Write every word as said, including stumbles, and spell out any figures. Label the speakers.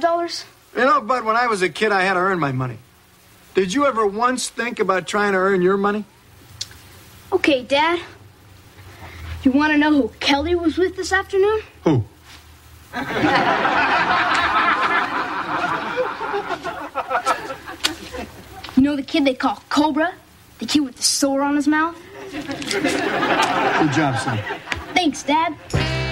Speaker 1: dollars?
Speaker 2: You know, Bud, when I was a kid, I had to earn my money. Did you ever once think about trying to earn your money?
Speaker 1: Okay, Dad. You want to know who Kelly was with this afternoon?
Speaker 2: Who?
Speaker 1: You know the kid they call Cobra? The kid with the sore on his mouth?
Speaker 2: Good job, son.
Speaker 1: Thanks, Dad.